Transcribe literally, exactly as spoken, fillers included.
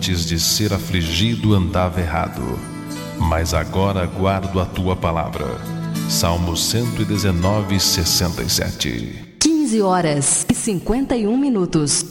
antes de ser afligido andava errado, mas agora guardo a tua palavra. Salmo cento e dezenove, sessenta e sete. quinze horas e cinquenta e um minutos.